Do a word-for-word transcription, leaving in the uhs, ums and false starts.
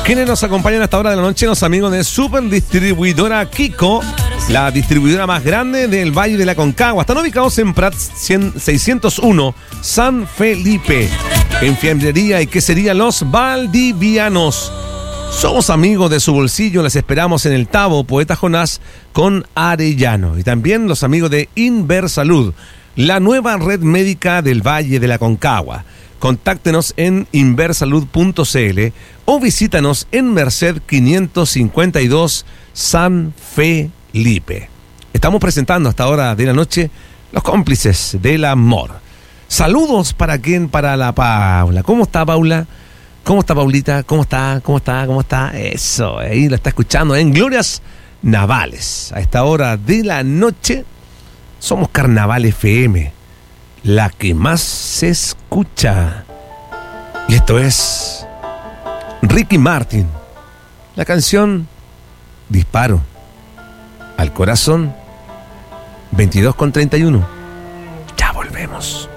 Quienes nos acompañan a esta hora de la noche, los amigos de Super Distribuidora Kiko, la distribuidora más grande del Valle de la Aconcagua. Están ubicados en Prat seiscientos uno, San Felipe. En fiambrería y quesería Los Valdivianos. Somos amigos de su bolsillo, les esperamos en el Tabo, Poeta Jonás con Arellano. Y también los amigos de Inversalud, la nueva red médica del Valle de la Aconcagua. Contáctenos en inversalud punto c l o visítanos en Merced quinientos cincuenta y dos, San Felipe. Estamos presentando hasta ahora de la noche los cómplices del amor. Saludos para quién, para la Paula. ¿Cómo está, Paula? ¿Cómo está, Paulita? ¿Cómo está? ¿Cómo está? ¿Cómo está? Eso, ahí la está escuchando en Glorias Navales. A esta hora de la noche somos Carnaval F M, la que más se escucha. Y esto es Ricky Martin, la canción Disparo al Corazón, veintidós con treinta y uno. Ya volvemos.